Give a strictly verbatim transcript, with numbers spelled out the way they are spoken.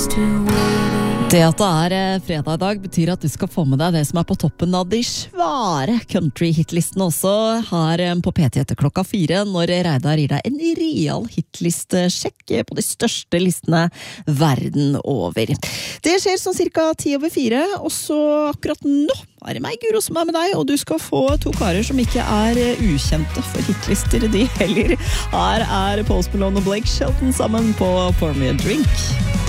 Det at det er fredag i dag betyr at du skal få med deg det som er på toppen av de svære country-hitlistene også her på P T etter klokka fire, når Reidar gir deg en real hitlistesjekk på de største listene verden over. Det skjer sånn cirka ti over fire, og så akkurat nå er det meg, Guro, som er med deg, og du skal få to karer som ikke er ukjente for hitlister, de heller. Her er Post Malone og Blake Shelton sammen på Pour Me a Drink.